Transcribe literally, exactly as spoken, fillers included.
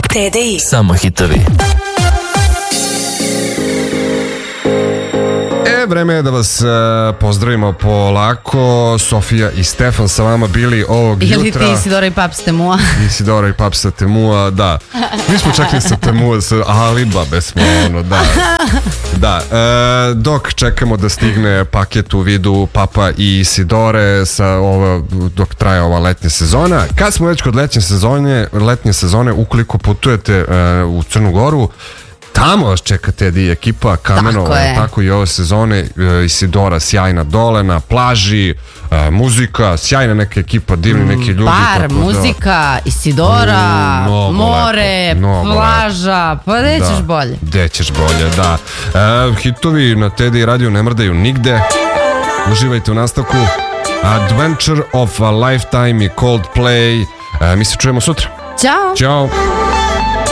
T D I. Samo hitovi. E, vreme je da vas uh, pozdravimo polako. Sofija i Stefan sa vama bili ovog Ili jutra. Ili ti Isidora i Paps Temua. Isidora i Paps Temua, da. Mi smo čak i sa Temua, sa Alibabe smo, ono, da. Da, e, dok čekamo da stigne paket u vidu Papa i Isidore sa ovo, dok traje ova letnja sezona. Kad smo već kod letnje sezone, letnje sezone, ukoliko putujete e, u Crnu Goru, tamo vas čeka T D I ekipa Kamenova, tako, tako i ove sezone. e, Isidora sjajna dole na plaži, e, muzika, sjajna neka ekipa, divni neki ljudi. Bar, muzika, da, Isidora, mm, more, lepo, plaža, pa gde ćeš da, bolje? Gde ćeš bolje, da. E, hitovi na T D I radiju ne mrdaju nigde. Uživajte u nastavku. Adventure of a Lifetime i Coldplay. E, mi se čujemo sutra. Ćao. Ćao.